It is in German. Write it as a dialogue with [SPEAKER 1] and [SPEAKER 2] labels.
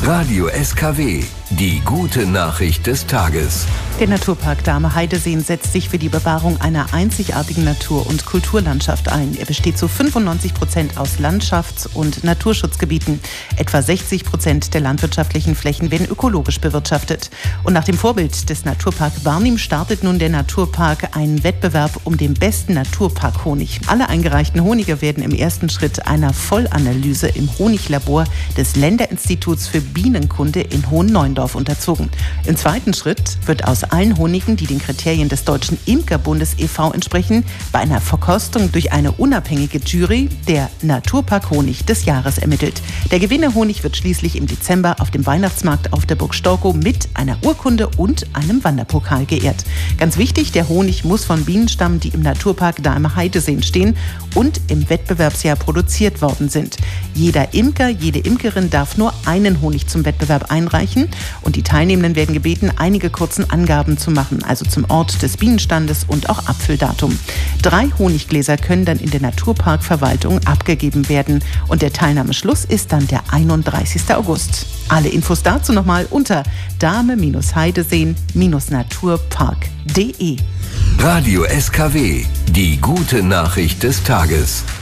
[SPEAKER 1] Radio SKW, die gute Nachricht des Tages.
[SPEAKER 2] Der Naturpark Dahme-Heideseen setzt sich für die Bewahrung einer einzigartigen Natur- und Kulturlandschaft ein. Er besteht zu 95% aus Landschafts- und Naturschutzgebieten. Etwa 60% der landwirtschaftlichen Flächen werden ökologisch bewirtschaftet. Und nach dem Vorbild des Naturpark Barnim startet nun der Naturpark einen Wettbewerb um den besten Naturpark-Honig. Alle eingereichten Honige werden im ersten Schritt einer Vollanalyse im Honiglabor des Länderinstituts für Bienenkunde in Hohen-Neuendorf unterzogen. Im zweiten Schritt wird aus allen Honigen, die den Kriterien des Deutschen Imkerbundes e.V. entsprechen, bei einer Verkostung durch eine unabhängige Jury der Naturpark-Honig des Jahres ermittelt. Der Gewinnerhonig wird schließlich im Dezember auf dem Weihnachtsmarkt auf der Burg Storkow mit einer Urkunde und einem Wanderpokal geehrt. Ganz wichtig, der Honig muss von Bienen stammen, die im Naturpark Dahme-Heideseen stehen und im Wettbewerbsjahr produziert worden sind. Jeder Imker, jede Imkerin darf nur einen Honig zum Wettbewerb einreichen und die Teilnehmenden werden gebeten, einige kurzen Angaben zu machen, also zum Ort des Bienenstandes und auch Abfülldatum. 3 Honiggläser können dann in der Naturparkverwaltung abgegeben werden und der Teilnahmeschluss ist dann der 31. August. Alle Infos dazu nochmal unter dahme-heideseen-naturpark.de.
[SPEAKER 1] Radio SKW, die gute Nachricht des Tages.